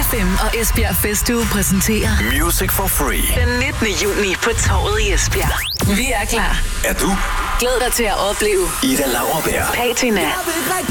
FM og Esbjerg Festuge præsenterer Music for Free. den 19. juni på Torvet i Esbjerg. Vi er klar. Er du? Glæd dig til at opleve Ida Lauerberg, Patina,